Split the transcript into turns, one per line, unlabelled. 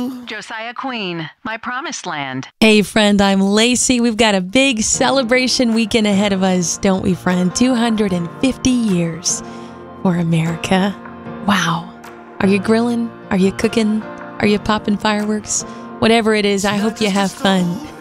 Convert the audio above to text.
to
Josiah Queen, My Promised Land.
Hey, friend, I'm Lacey. We've got a big celebration weekend ahead of us, don't we, friend? 250 years for America. Wow. Are you grilling? Are you cooking? Are you popping fireworks? Whatever it is, I hope you have fun.